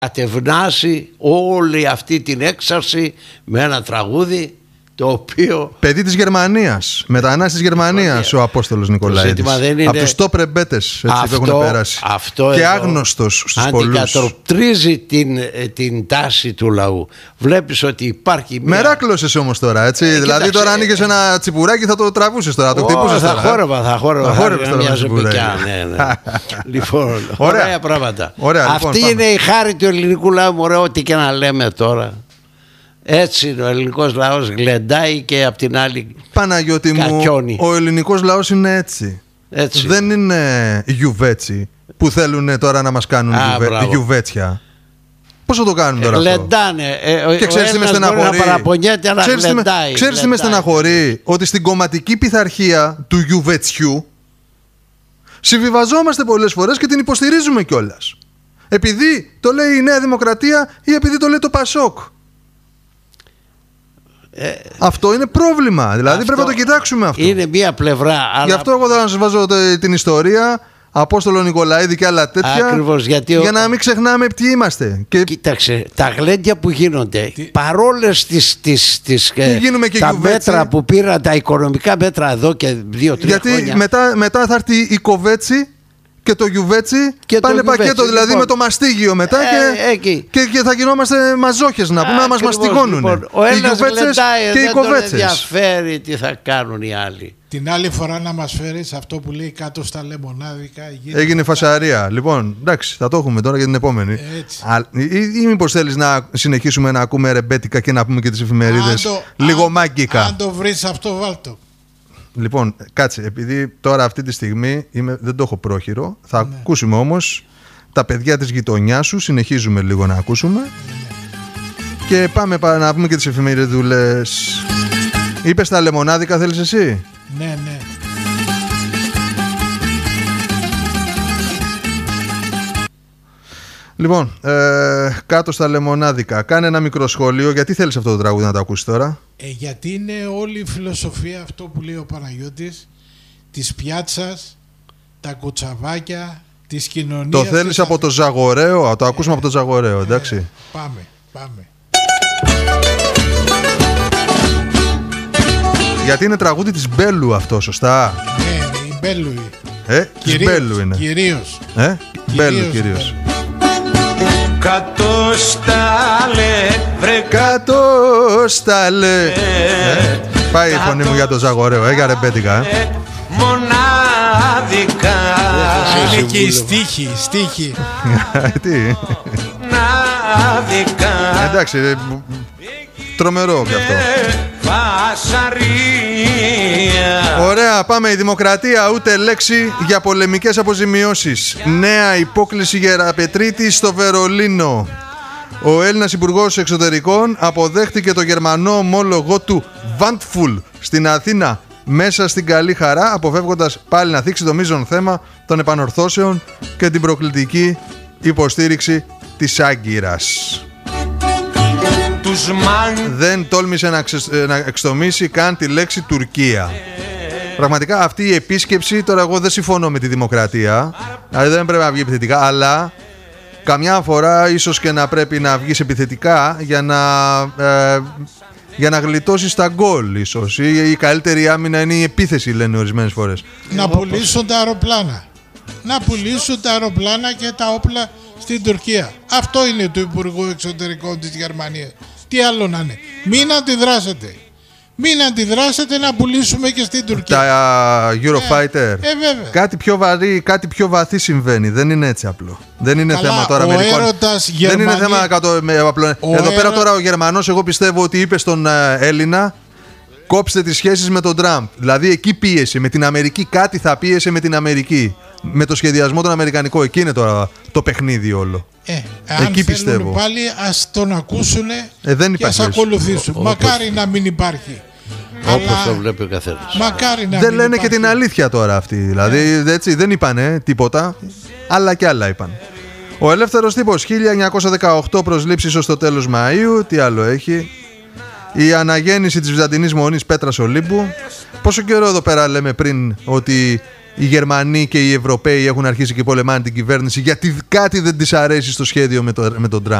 κατευνάσει όλη αυτή την έξαρση με ένα τραγούδι το οποίο... Παιδί της Γερμανίας, μετανάστης της Γερμανίας ο Απόστολος Νικολαίδης. Από τους top ρεμπέτες που έχουν περάσει. Και άγνωστος στους πολλούς. Αντικατοπτρίζει την τάση του λαού. Βλέπεις ότι υπάρχει μια... Μεράκλωσες όμως τώρα, έτσι. Δηλαδή τώρα άνοιγες ένα τσιπουράκι, θα το τραβούσες τώρα, το χτυπούσες τώρα. Θα χόρευα μια ζεμπεκιά. Λοιπόν, ωραία πράγματα. Αυτή είναι η χάρη του ελληνικού λαού, μωρέ, ό,τι και να λέμε τώρα. Έτσι ο ελληνικός λαός γλεντάει και απ' την άλλη Παναγιώτη κακιώνει. Μου, ο ελληνικός λαός είναι έτσι. Δεν είναι γιουβέτσι που θέλουν τώρα να μας κάνουν γιουβέτσια. Πώς θα το κάνουν τώρα γλεντάνε, αυτό? Και ξέρεις τι με στεναχωρεί? Ξέρεις τι με στεναχωρεί? Ότι στην κομματική πειθαρχία του γιουβέτσιου συμβιβαζόμαστε πολλές φορές και την υποστηρίζουμε κιόλας. Επειδή το λέει η Νέα Δημοκρατία ή επειδή το λέει το Πασόκ. Αυτό είναι πρόβλημα. Δηλαδή πρέπει να το κοιτάξουμε αυτό. Είναι μία πλευρά. Γι' αυτό εγώ θα σας βάζω την ιστορία Απόστολο Νικολαίδη και άλλα τέτοια. Ακριβώς, για να μην ξεχνάμε ποιοι είμαστε. Κοίταξε, τα γλέντια που γίνονται, παρόλες τα μέτρα που πήραν, τα οικονομικά μέτρα εδώ και 2-3 χρόνια. Γιατί μετά θα έρθει η Κοβέτσι και το γιουβέτσι πάνε πακέτο, δηλαδή λοιπόν, με το μαστίγιο μετά και θα γινόμαστε μαζόχες να πούμε, να μας μαστιγώνουν. Λοιπόν, ο ένας γλεντάει, δεν τον ενδιαφέρει τι θα κάνουν οι άλλοι. Την άλλη φορά να μας φέρεις αυτό που λέει κάτω στα λεμονάδικα. Έγινε φασαρία. Λοιπόν, εντάξει, θα το έχουμε τώρα για την επόμενη. Ή μήπως θέλεις να συνεχίσουμε να ακούμε ρεμπέτικα και να πούμε και τις εφημερίδες λίγο μάγκικα? Αν το βρεις αυτό, βάλτο. Λοιπόν, κάτσε, επειδή τώρα αυτή τη στιγμή δεν το έχω πρόχειρο, θα ακούσουμε όμως τα παιδιά της γειτονιάς σου, συνεχίζουμε λίγο να ακούσουμε και πάμε να πούμε και τις εφημερίδουλες. Είπες τα λεμονάδικα, θέλεις εσύ? Ναι. Λοιπόν, κάτω στα λεμονάδικα. Κάνε ένα μικρό σχόλιο. Γιατί θέλεις αυτό το τραγούδι να το ακούσεις τώρα? Γιατί είναι όλη η φιλοσοφία, αυτό που λέει ο Παναγιώτης, της πιάτσας, τα κοτσαβάκια, της κοινωνίας. Το θέλεις από το Ζαγοραίο? Θα το ακούσουμε από το Ζαγοραίο, εντάξει. Πάμε. Γιατί είναι τραγούδι της Μπέλου αυτό, σωστά? Ναι, η Μπέλου. Της Μπέλου είναι. Κυρίως. Μπέλου κυρίως. Κατώσταλε. Πάει η φωνή μου για το Ζαγοραίο, για ρεμπέτικα. Μονάδικα. Είναι και η στίχη. Τι? Εντάξει, τρομερό και αυτό. Ωραία, πάμε. Η Δημοκρατία ούτε λέξη για πολεμικές αποζημιώσεις. Νέα υπόκληση Γεραπετρίτη στο Βερολίνο. Ο Έλληνας Υπουργός Εξωτερικών αποδέχτηκε το γερμανό ομόλογο του Βαντφουλ στην Αθήνα μέσα στην καλή χαρά, αποφεύγοντας πάλι να θίξει το μείζον θέμα των επανορθώσεων και την προκλητική υποστήριξη της Άγκυρας. Δεν τόλμησε να εξτομίσει καν τη λέξη Τουρκία. Πραγματικά αυτή η επίσκεψη, τώρα εγώ δεν συμφωνώ με τη Δημοκρατία, δηλαδή δεν πρέπει να βγει επιθετικά, αλλά καμιά φορά ίσως και να πρέπει να βγεις επιθετικά για να γλιτώσεις τα γκολ ίσως. Η καλύτερη άμυνα είναι η επίθεση, λένε ορισμένες φορές. Να πουλήσουν τα αεροπλάνα. Να πουλήσουν τα αεροπλάνα και τα όπλα στην Τουρκία. Αυτό είναι του Υπουργού Εξωτερικών της Γερμανίας. Τι άλλο να είναι? Μην αντιδράσετε να πουλήσουμε και στην Τουρκία. Τα Eurofighter. Βέβαια. Κάτι πιο βαρύ, κάτι πιο βαθύ συμβαίνει. Δεν είναι έτσι απλό. Δεν είναι θέμα τώρα μερικών. Δεν είναι θέμα απλό. Εδώ πέρα τώρα ο Γερμανός, εγώ πιστεύω ότι είπε στον Έλληνα, κόψτε τις σχέσεις με τον Τραμπ. Δηλαδή εκεί πίεσε με την Αμερική. Κάτι θα πίεσε με την Αμερική. Με το σχεδιασμό τον αμερικανικό. Εκεί είναι τώρα το παιχνίδι όλο. Εκεί πιστεύω. Πάλι ας τον ακούσουνε και ας ακολουθήσουν. Μακάρι να μην υπάρχει. Όπως το βλέπει ο καθένας. Μακάρι να δεν λένε και την αλήθεια τώρα αυτοί. Δηλαδή έτσι δεν είπανε τίποτα. Άλλα και άλλα είπαν. Ο Ελεύθερος Τύπος, 1918 προσλήψεις ως το τέλος Μαΐου. Τι άλλο έχει? Η αναγέννηση της Βυζαντινής Μονής Πέτρας Ολύμπου. Πόσο καιρό εδώ πέρα λέμε πριν ότι οι Γερμανοί και οι Ευρωπαίοι έχουν αρχίσει και πολεμάνε την κυβέρνηση γιατί κάτι δεν της αρέσει στο σχέδιο με τον Τραμπ.